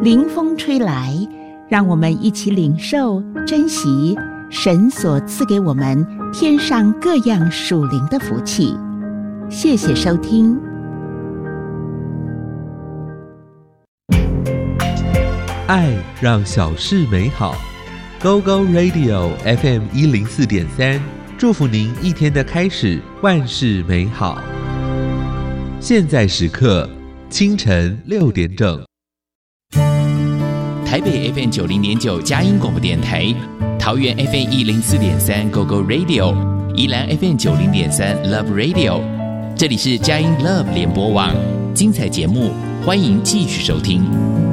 凌风吹来，让我们一起领受珍惜神所赐给我们天上各样属灵的福气。谢谢收听。 爱让小事美好。 Go Go Radio FM 104.3，祝福您一天的开始万事美好。现在时刻清晨6点整。 台北 FM 90.9佳音广播电台，桃园 FM 104.3 Go Go Radio， 宜兰 FM 90.3 Love Radio， 这里是佳音 Love 联播网，精彩节目欢迎继续收听。